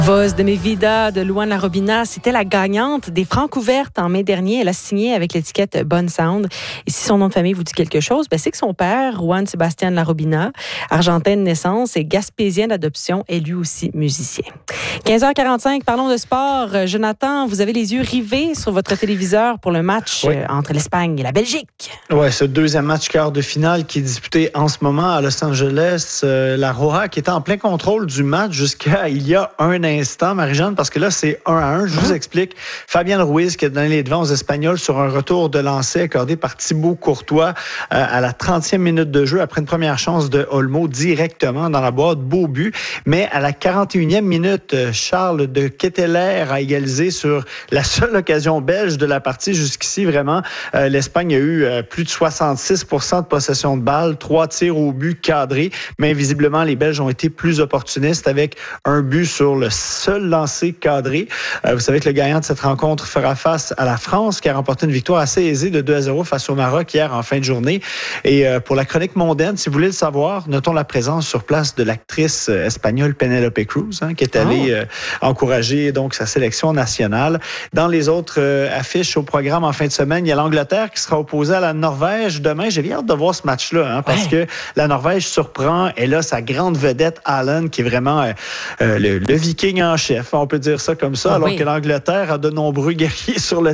Voz de mes vidas de Luan Larobina, c'était la gagnante des Francs ouvertes en mai dernier. Elle a signé avec l'étiquette Bonne Sound. Et si son nom de famille vous dit quelque chose, c'est que son père, Juan Sebastián Larobina, argentin de naissance et gaspésien d'adoption, est lui aussi musicien. 15h45, parlons de sport. Jonathan, vous avez les yeux rivés sur votre téléviseur pour le match entre l'Espagne et la Belgique. Oui, ce deuxième match quart de finale qui est disputé en ce moment à Los Angeles. La Roja qui était en plein contrôle du match jusqu'à il y a un instant, Marie-Jeanne, parce que là, c'est 1-1. Je vous explique. Fabian Ruiz qui a donné les devants aux Espagnols sur un retour de lancer accordé par Thibaut Courtois à la 30e minute de jeu après une première chance de Olmo directement dans la boîte. Beau but. Mais à la 41e minute, Charles de Ketteler a égalisé sur la seule occasion belge de la partie jusqu'ici. Vraiment, l'Espagne a eu plus de 66% de possession de balle, 3 tirs au but cadrés, mais visiblement, les Belges ont été plus opportunistes avec un but sur le seul lancé cadré. Vous savez que le gagnant de cette rencontre fera face à la France qui a remporté une victoire assez aisée de 2-0 face au Maroc hier en fin de journée. Et pour la chronique mondaine, si vous voulez le savoir, notons la présence sur place de l'actrice espagnole Penélope Cruz, qui est allée encourager donc sa sélection nationale. Dans les autres affiches au programme en fin de semaine, il y a l'Angleterre qui sera opposée à la Norvège demain. J'ai bien hâte de voir ce match-là parce que la Norvège surprend. Elle a sa grande vedette Haaland qui est vraiment le viking en chef, on peut dire ça comme ça, alors que l'Angleterre a de nombreux guerriers sur le